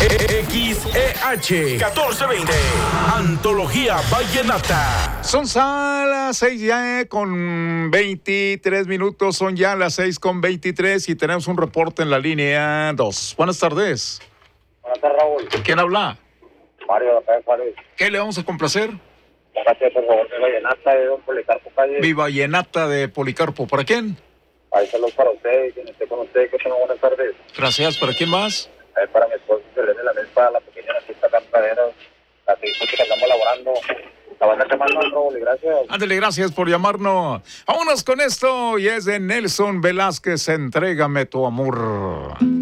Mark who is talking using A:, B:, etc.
A: XEH 1420, Antología Vallenata.
B: Son las 6 ya con 23 minutos, son ya las 6 con 23 y tenemos un reporte en la línea 2. Buenas tardes.
C: Buenas tardes, Raúl.
B: ¿Quién habla?
C: Mario, de acá de Juárez.
B: ¿Qué le vamos a complacer?
C: Gracias, por favor, de Vallenata, de don Policarpo Calle.
B: Mi Vallenata de Policarpo. ¿Para quién?
C: Ahí saludos para usted, quien esté con usted, que tenga buenas tardes.
B: Gracias. ¿Para quién más?
C: Ahí para mi esposo, Selene, la mesa, la pequeña artista cantadera, la que dijo que estamos laborando. La banda te manda, Raúl, y gracias.
B: Ándale, gracias por llamarnos. Vámonos con esto y es de Nelson Velázquez, Entrégame tu amor.